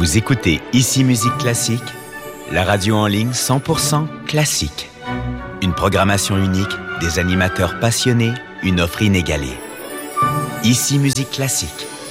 Vous écoutez Ici Musique Classique, la radio en ligne 100% classique. Une programmation unique, des animateurs passionnés, une offre inégalée. Ici Musique Classique.